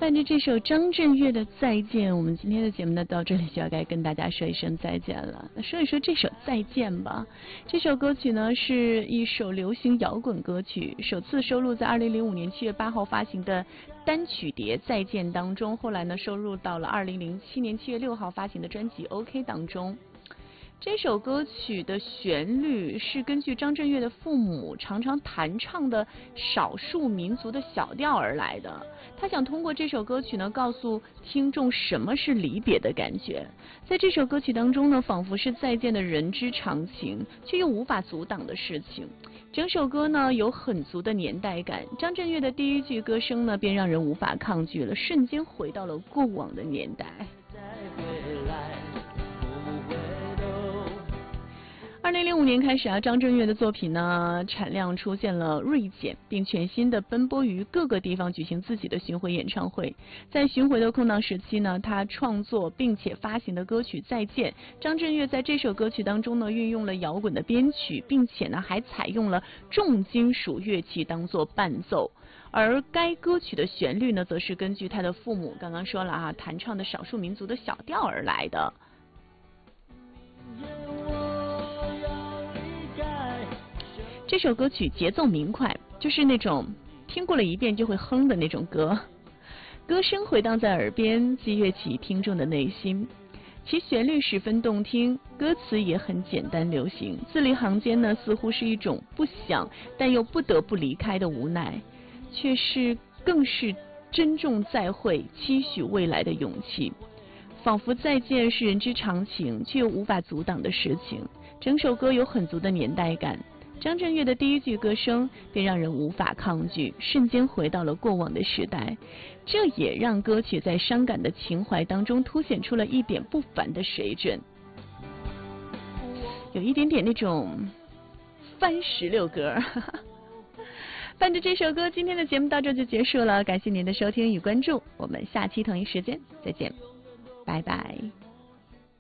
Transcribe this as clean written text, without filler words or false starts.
伴着这首张震岳的《再见》，我们今天的节目呢到这里就要该跟大家说一声再见了。那说一说这首《再见》吧。这首歌曲呢是一首流行摇滚歌曲，首次收录在2005年7月8号发行的单曲碟《再见》当中，后来呢收录到了2007年7月6号发行的专辑《OK》当中。这首歌曲的旋律是根据张震岳的父母常常弹唱的少数民族的小调而来的。他想通过这首歌曲呢，告诉听众什么是离别的感觉。在这首歌曲当中呢，仿佛是再见的人之常情，却又无法阻挡的事情。整首歌呢有很足的年代感，张震岳的第一句歌声呢，便让人无法抗拒了，瞬间回到了过往的年代。2005年开始啊，张震岳的作品呢产量出现了锐减，并全新的奔波于各个地方举行自己的巡回演唱会。在巡回的空档时期呢，他创作并且发行的歌曲《再见》，张震岳在这首歌曲当中呢运用了摇滚的编曲，并且呢还采用了重金属乐器当做伴奏。而该歌曲的旋律呢，则是根据他的父母刚刚说了啊，弹唱的少数民族的小调而来的。这首歌曲节奏明快，就是那种听过了一遍就会哼的那种歌，歌声回荡在耳边，激跃起听众的内心。其旋律十分动听，歌词也很简单流行，字里行间呢似乎是一种不想但又不得不离开的无奈，却是更是珍重再会，期许未来的勇气。仿佛再见是人之常情，却又无法阻挡的事情。整首歌有很足的年代感，张震岳的第一句歌声便让人无法抗拒，瞬间回到了过往的时代。这也让歌曲在伤感的情怀当中凸显出了一点不凡的水准，有一点点那种番16歌。伴着这首歌，今天的节目到这就结束了，感谢您的收听与关注，我们下期同一时间再见，拜拜。